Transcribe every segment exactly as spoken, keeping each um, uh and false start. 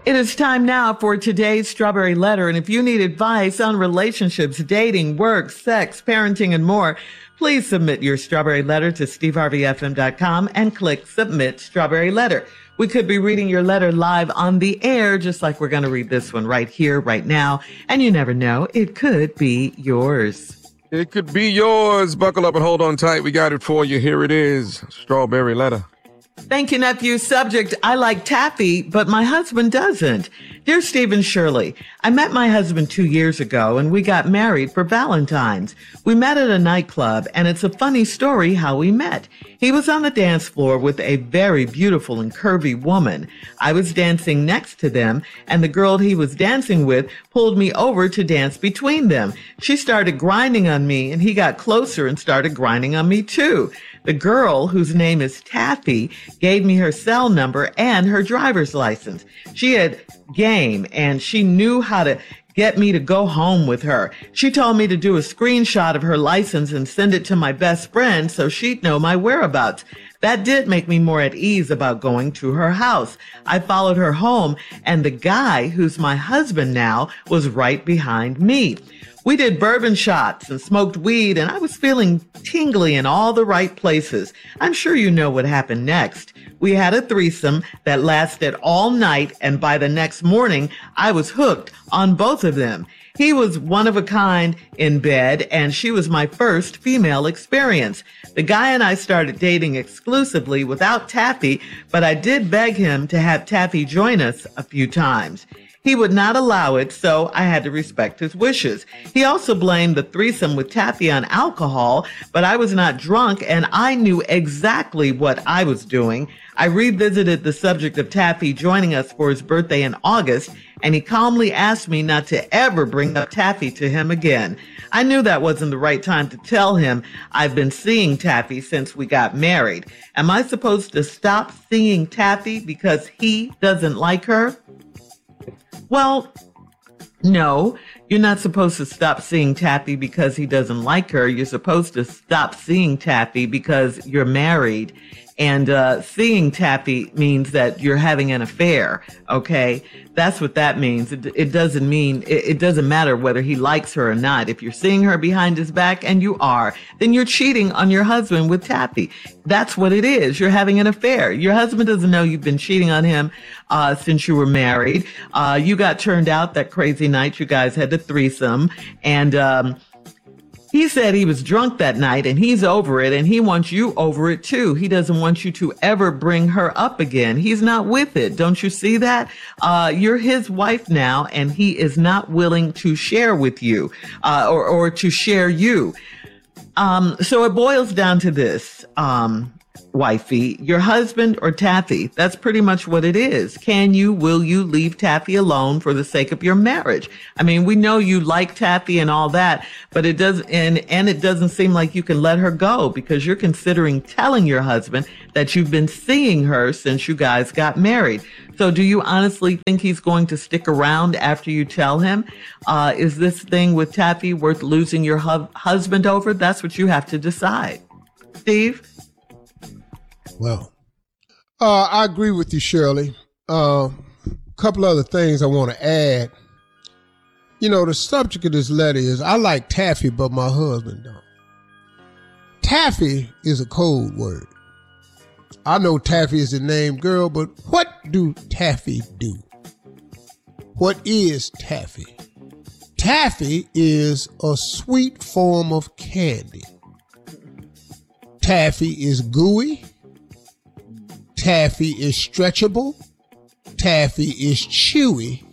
It is time now for today's Strawberry Letter. And if you need advice on relationships, dating, work, sex, parenting, and more, please submit your Strawberry Letter to steve harvey f m dot com and click Submit Strawberry Letter. We could be reading your letter live on the air, just like we're going to read this one right here, right now. And you never know, it could be yours. It could be yours. Buckle up and hold on tight. We got it for you. Here it is. Strawberry Letter. Thank you, nephew. Subject, I like taffy, but my husband doesn't. Dear Stephen Shirley, I met my husband two years ago and we got married for Valentine's. We met at a nightclub and it's a funny story how we met. He was on the dance floor with a very beautiful and curvy woman. I was dancing next to them and the girl he was dancing with pulled me over to dance between them. She started grinding on me and he got closer and started grinding on me too. The girl, whose name is Taffy, gave me her cell number and her driver's license. She had game and she knew how to get me to go home with her. She told me to do a screenshot of her license and send it to my best friend so she'd know my whereabouts. That did make me more at ease about going to her house. I followed her home and the guy, who's my husband now, was right behind me. We did bourbon shots and smoked weed, and I was feeling tingly in all the right places. I'm sure you know what happened next. We had a threesome that lasted all night, and by the next morning, I was hooked on both of them. He was one of a kind in bed, and she was my first female experience. The guy and I started dating exclusively without Taffy, but I did beg him to have Taffy join us a few times. He would not allow it, so I had to respect his wishes. He also blamed the threesome with Taffy on alcohol, but I was not drunk and I knew exactly what I was doing. I revisited the subject of Taffy joining us for his birthday in August, and he calmly asked me not to ever bring up Taffy to him again. I knew that wasn't the right time to tell him I've been seeing Taffy since we got married. Am I supposed to stop seeing Taffy because he doesn't like her? Well, no, you're not supposed to stop seeing Taffy because he doesn't like her. You're supposed to stop seeing Taffy because you're married. And uh, seeing Taffy means that you're having an affair, okay? That's what that means. It, it doesn't mean, it, it doesn't matter whether he likes her or not. If you're seeing her behind his back, and you are, then you're cheating on your husband with Taffy. That's what it is. You're having an affair. Your husband doesn't know you've been cheating on him uh, since you were married. Uh, you got turned out that crazy night. You guys had the threesome, and um he said he was drunk that night and he's over it and he wants you over it too. He doesn't want you to ever bring her up again. He's not with it. Don't you see that? Uh, you're his wife now and he is not willing to share with you, uh, or, or to share you. Um, so it boils down to this, um, wifey, your husband or Taffy. That's pretty much what it is. Can you, will you leave Taffy alone for the sake of your marriage? I mean, we know you like Taffy and all that, but it does, and, and it doesn't seem like you can let her go because you're considering telling your husband that you've been seeing her since you guys got married. So do you honestly think he's going to stick around after you tell him? Uh, is this thing with Taffy worth losing your hu- husband over? That's what you have to decide. Steve? Well, uh, I agree with you, Shirley. A uh, couple other things I want to add. You know, the subject of this letter is, I like Taffy, but my husband don't. Taffy is a code word. I know Taffy is the name girl, but what do Taffy do? What is Taffy? Taffy is a sweet form of candy. Taffy is gooey. Taffy is stretchable. Taffy is chewy.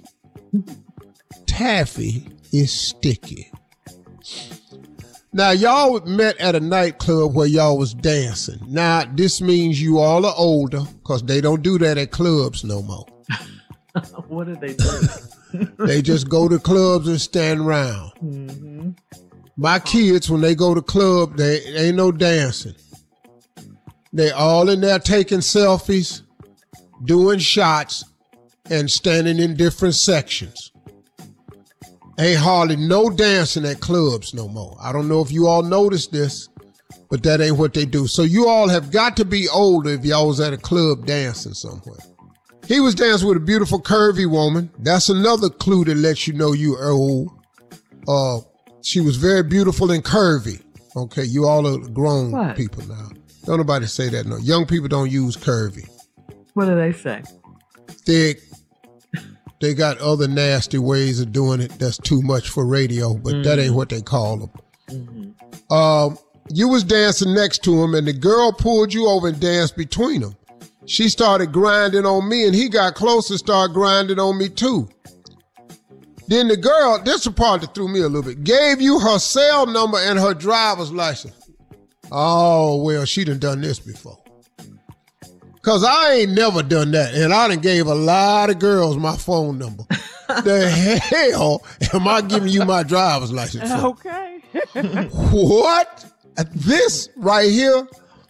Taffy is sticky. Now, y'all met at a nightclub where y'all was dancing. Now, this means you all are older because they don't do that at clubs no more. What do they do? They just go to clubs and stand around. Mm-hmm. My kids, when they go to club, they ain't no dancing. They all in there taking selfies, doing shots, and standing in different sections. Ain't hardly no dancing at clubs no more. I don't know if you all noticed this, but that ain't what they do. So you all have got to be older if y'all was at a club dancing somewhere. He was dancing with a beautiful curvy woman. That's another clue that lets you know you are old. Uh, she was very beautiful and curvy. Okay, you all are grown What? people now. Don't nobody say that. No, young people don't use curvy. What do they say? Thick. They got other nasty ways of doing it. That's too much for radio, but mm-hmm. that ain't what they call them. Mm-hmm. Um, you was dancing next to him, and the girl pulled you over and danced between them. She started grinding on me, and he got close and started grinding on me too. Then the girl, this is the part that threw me a little bit, gave you her cell number and her driver's license. Oh, well, she done done this before. Because I ain't never done that, and I done gave a lot of girls my phone number. The hell am I giving you my driver's license for? Okay. What? This right here?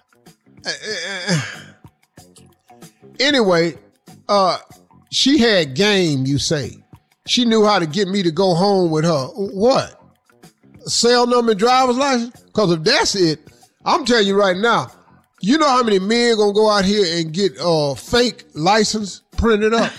Anyway, uh, she had game, you say. She knew how to get me to go home with her. What? Cell number and driver's license? Because if that's it, I'm telling you right now, you know how many men gonna go out here and get a uh, fake license printed up?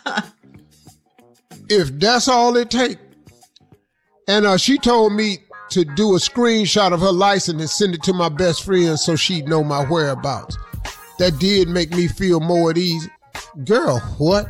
If that's all it takes. And uh, she told me to do a screenshot of her license and send it to my best friend so she'd know my whereabouts. That did make me feel more at ease. Girl, what?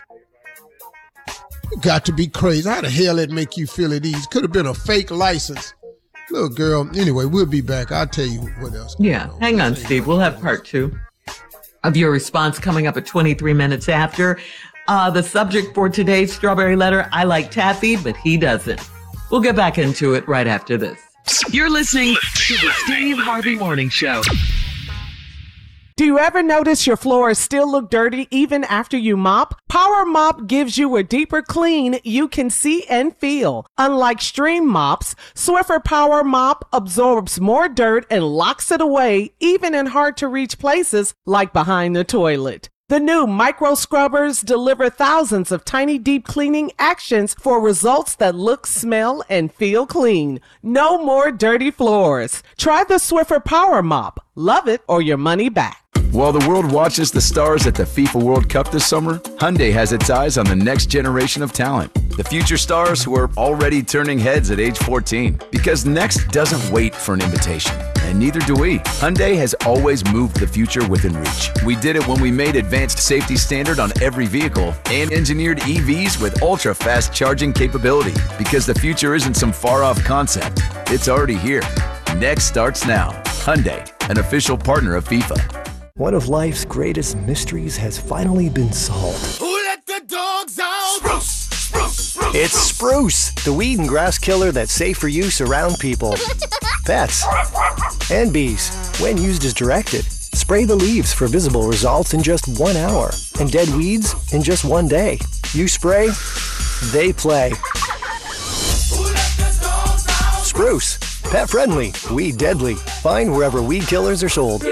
You got to be crazy. How the hell it make you feel at ease? Could have been a fake license. Little girl. Anyway, we'll be back. I'll tell you what else. Yeah, on. hang on, Steve. We'll have part two of your response coming up at twenty-three minutes after. Uh, the subject for today's Strawberry Letter, I like taffy, but he doesn't. We'll get back into it right after this. You're listening to the Steve Harvey Morning Show. Do you ever notice your floors still look dirty even after you mop? Power Mop gives you a deeper clean you can see and feel. Unlike stream mops, Swiffer Power Mop absorbs more dirt and locks it away even in hard-to-reach places like behind the toilet. The new micro scrubbers deliver thousands of tiny deep cleaning actions for results that look, smell, and feel clean. No more dirty floors. Try the Swiffer Power Mop. Love it or your money back. While the world watches the stars at the FIFA World Cup this summer, Hyundai has its eyes on the next generation of talent. The future stars who are already turning heads at age fourteen. Because next doesn't wait for an invitation. And neither do we. Hyundai has always moved the future within reach. We did it when we made advanced safety standard on every vehicle and engineered E Vs with ultra-fast charging capability. Because the future isn't some far-off concept. It's already here. Next starts now. Hyundai, an official partner of FIFA. One of life's greatest mysteries has finally been solved. Who let the dogs out? Spruce, spruce, spruce, it's Spruce, the weed and grass killer that's safe for use around people, pets, and bees. When used as directed, spray the leaves for visible results in just one hour, and dead weeds in just one day. You spray, they play. Who let the dogs out? Spruce, pet friendly, weed deadly. Find wherever weed killers are sold.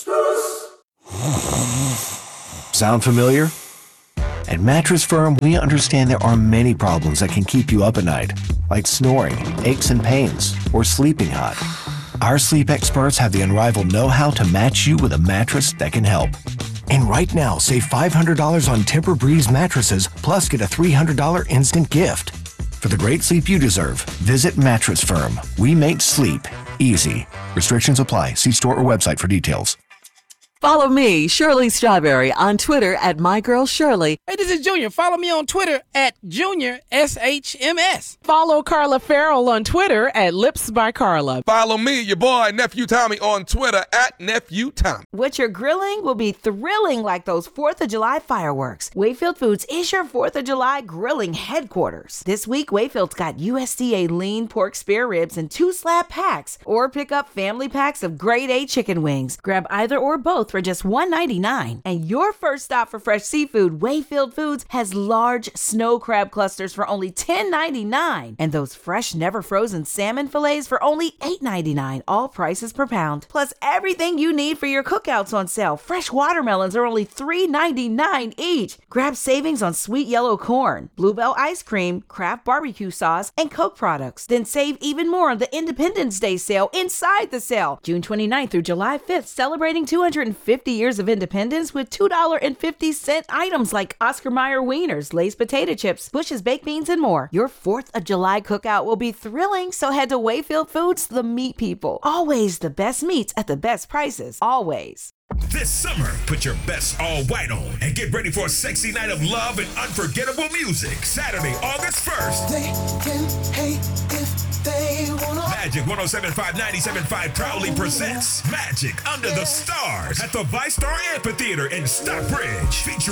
Sound familiar? At Mattress Firm, we understand there are many problems that can keep you up at night, like snoring, aches and pains, or sleeping hot. Our sleep experts have the unrivaled know-how to match you with a mattress that can help. And right now, save five hundred dollars on Tempur-Breeze mattresses, plus get a three hundred dollars instant gift. For the great sleep you deserve, visit Mattress Firm. We make sleep easy. Restrictions apply. See store or website for details. Follow me, Shirley Strawberry, on Twitter at MyGirlShirley. Hey, this is Junior. Follow me on Twitter at Junior S H M S. Follow Carla Farrell on Twitter at Lips by Carla. Follow me, your boy, Nephew Tommy, on Twitter at Nephew Tommy. What you're grilling will be thrilling like those fourth of July fireworks. Wayfield Foods is your fourth of July grilling headquarters. This week, Wayfield's got U S D A lean pork spare ribs in two slab packs, or pick up family packs of grade A chicken wings. Grab either or both for just one ninety-nine. And your first stop for fresh seafood, Wayfield Foods has large snow crab clusters for only ten ninety-nine. And those fresh, never frozen salmon fillets for only eight ninety-nine, all prices per pound. Plus everything you need for your cookouts on sale. Fresh watermelons are only three ninety-nine each. Grab savings on sweet yellow corn, Bluebell ice cream, Kraft barbecue sauce, and Coke products. Then save even more on the Independence Day sale inside the sale. June twenty-ninth through July fifth, celebrating two hundred fifty years of independence with two dollars and fifty cent items like Oscar Mayer wieners, Lay's potato chips, Bush's baked beans, and more. Your fourth of July cookout will be thrilling, so head to Wayfield Foods, the meat people. Always the best meats at the best prices. Always. This summer, put your best all white on and get ready for a sexy night of love and unforgettable music. Saturday, August first. They can hate if they wanna. Magic one oh seven point five, ninety-seven point five proudly presents Magic Under the Stars at the ViStar Amphitheater in Stockbridge. Featuring